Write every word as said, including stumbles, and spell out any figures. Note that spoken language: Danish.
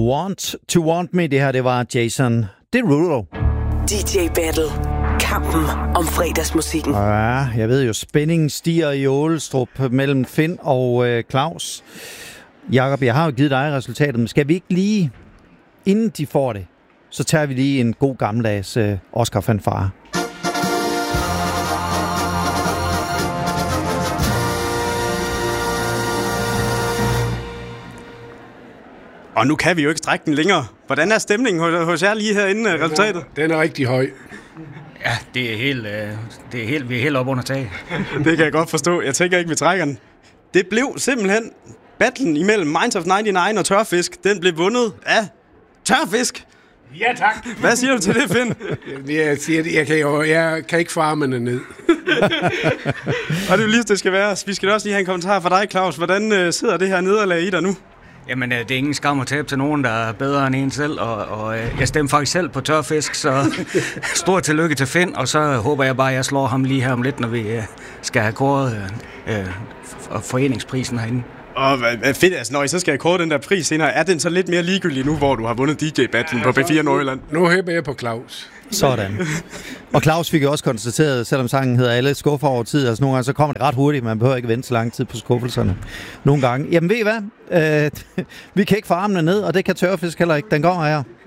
Want to Want Me, det her, det var Jason Derulo. D J Battle. Kampen om fredagsmusikken. Ja, jeg ved jo, spændingen stiger i Ålestrup mellem Finn og øh, Claus. Jakob, jeg har jo givet dig resultatet, men skal vi ikke lige, inden de får det, så tager vi lige en god gammeldags øh, Oscar-fanfare. Og nu kan vi jo ikke strække den længere. Hvordan er stemningen hos, hos jer lige herinde, den resultatet? Er, den er rigtig høj. Ja, det er helt, øh, det er helt, vi er helt op under tag. Det kan jeg godt forstå. Jeg tænker ikke, vi trækker den. Det blev simpelthen battlen imellem Minds of nioghalvfems og Tørfisk. Den blev vundet af Tørfisk. Ja, tak. Hvad siger du til det, Finn? Jeg siger, jeg kan, jo, jeg kan ikke få armene ned. Og det er jo lige, det skal være. Vi skal også lige have en kommentar fra dig, Claus. Hvordan øh, sidder det her nederlag i dig nu? Jamen, det er ingen skam at tabe til nogen, der er bedre end en selv, og, og jeg stemte faktisk selv på Tørfisk, så stort tillykke til Finn, og så håber jeg bare, at jeg slår ham lige her om lidt, når vi skal have kåret øh, foreningsprisen herinde. Og hvad fedt, altså, når I så skal have kåret den der pris senere, er den så lidt mere ligegyldig nu, hvor du har vundet D J-battlen på B fire Nordjylland? Nu hæber jeg på Claus. Sådan. Og Claus fik jo også konstateret, selvom sangen hedder Alle skuffer over tid, altså nogle gange så kommer det ret hurtigt, man behøver ikke vente så lang tid på skuffelserne. Nogle gange. Jamen ved I hvad? Øh, vi kan ikke få armene ned, og det kan Tørfisk heller ikke. Den går her.